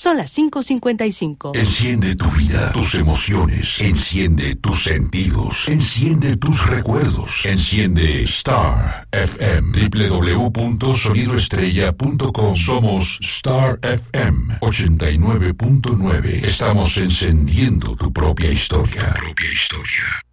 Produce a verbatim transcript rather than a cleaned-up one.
Son las cinco cincuenta y cinco. Enciende tu vida, tus emociones. Enciende tus sentidos. Enciende tus recuerdos. Enciende Star F M. doble u doble u doble u punto sonido estrella punto com. Somos Star F M ochenta y nueve punto nueve. Estamos encendiendo tu propia historia. Tu propia historia.